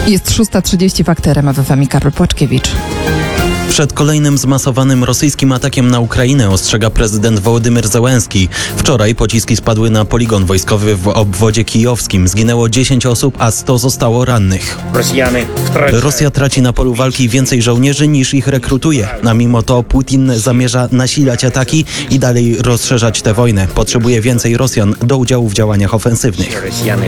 Jest 6:30, Fakty RMF FM i Karol Płaczkiewicz. Przed kolejnym zmasowanym rosyjskim atakiem na Ukrainę ostrzega prezydent Wołodymyr Zełenski. Wczoraj pociski spadły na poligon wojskowy w obwodzie kijowskim. Zginęło 10 osób, a 100 zostało rannych. Rosja traci na polu walki więcej żołnierzy niż ich rekrutuje. A mimo to Putin zamierza nasilać ataki i dalej rozszerzać tę wojnę. Potrzebuje więcej Rosjan do udziału w działaniach ofensywnych.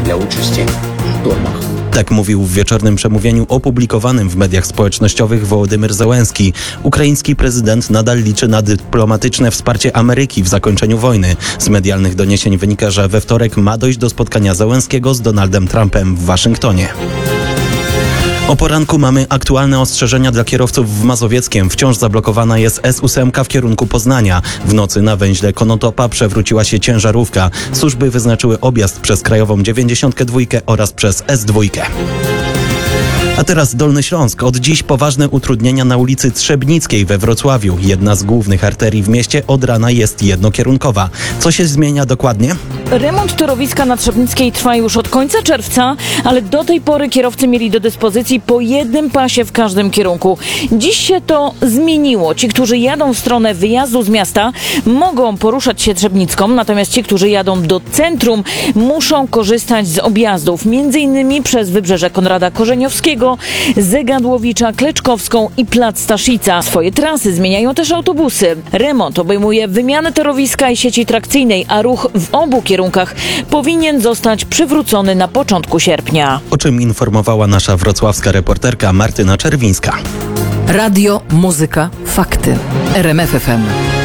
Tak mówił w wieczornym przemówieniu opublikowanym w mediach społecznościowych Wołodymyr Zełenski. Ukraiński prezydent nadal liczy na dyplomatyczne wsparcie Ameryki w zakończeniu wojny. Z medialnych doniesień wynika, że we wtorek ma dojść do spotkania Zełenskiego z Donaldem Trumpem w Waszyngtonie. O poranku mamy aktualne ostrzeżenia dla kierowców w Mazowieckiem. Wciąż zablokowana jest S8 w kierunku Poznania. W nocy na węźle Konotopa przewróciła się ciężarówka. Służby wyznaczyły objazd przez Krajową 92 oraz przez S2. A teraz Dolny Śląsk. Od dziś poważne utrudnienia na ulicy Trzebnickiej we Wrocławiu. Jedna z głównych arterii w mieście od rana jest jednokierunkowa. Co się zmienia dokładnie? Remont torowiska na Trzebnickiej trwa już od końca czerwca, ale do tej pory kierowcy mieli do dyspozycji po jednym pasie w każdym kierunku. Dziś się to zmieniło. Ci, którzy jadą w stronę wyjazdu z miasta, mogą poruszać się Trzebnicką, natomiast ci, którzy jadą do centrum, muszą korzystać z objazdów, m.in. przez Wybrzeże Konrada Korzeniowskiego, Zegadłowicza, Kleczkowską i Plac Staszica. Swoje trasy zmieniają też autobusy. Remont obejmuje wymianę torowiska i sieci trakcyjnej, a ruch w obu kierunkach powinien zostać przywrócony na początku sierpnia. O czym informowała nasza wrocławska reporterka Martyna Czerwińska. Radio, muzyka, fakty. RMF FM.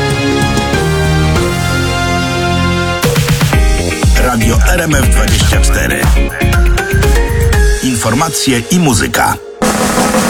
Radio RMF24. Informacje i muzyka.